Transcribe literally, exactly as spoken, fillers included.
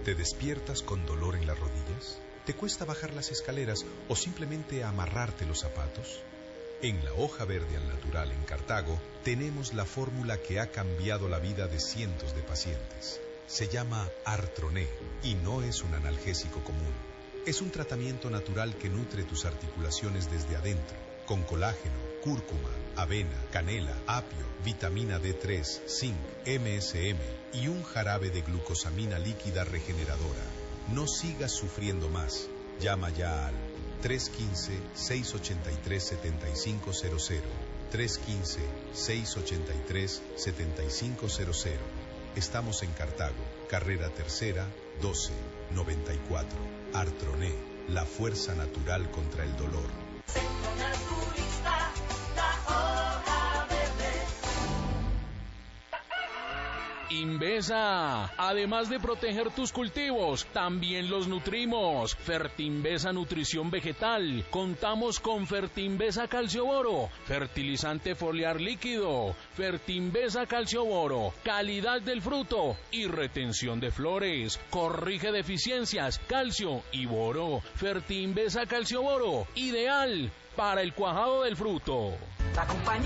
¿Te despiertas con dolor en las rodillas? ¿Te cuesta bajar las escaleras o simplemente amarrarte los zapatos? En la Hoja Verde al Natural en Cartago tenemos la fórmula que ha cambiado la vida de cientos de pacientes. Se llama Artroné y no es un analgésico común. Es un tratamiento natural que nutre tus articulaciones desde adentro, con colágeno, cúrcuma, avena, canela, apio, vitamina D tres, zinc, M S M y un jarabe de glucosamina líquida regeneradora. No sigas sufriendo más. Llama ya al tres uno cinco, seis ocho tres, siete cinco cero cero, tres uno cinco, seis ocho tres, siete cinco cero cero. Estamos en Cartago, carrera tercera, doce, noventa y cuatro. Artroné, la fuerza natural contra el dolor. Invesa, además de proteger tus cultivos, también los nutrimos. Fertinvesa Nutrición Vegetal. Contamos con Fertinvesa Calcio Boro, fertilizante foliar líquido. Fertinvesa Calcio Boro, calidad del fruto y retención de flores. Corrige deficiencias, calcio y boro. Fertinvesa Calcio Boro, ideal para el cuajado del fruto. La compañía